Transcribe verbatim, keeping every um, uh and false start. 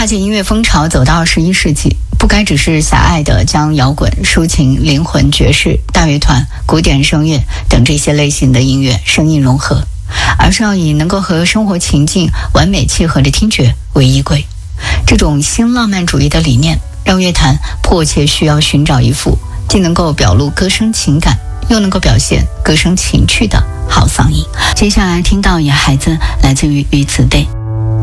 解音乐风潮走到二十一世纪，不该只是狭隘的将摇滚、抒情、灵魂、爵士、大乐团、古典声乐等这些类型的音乐声音融合，而是要以能够和生活情境完美契合的听觉为依归。这种新浪漫主义的理念，让乐坛迫切需要寻找一副既能够表露歌声情感，又能够表现歌声情趣的好嗓音。接下来听到野孩子来自于于此 day。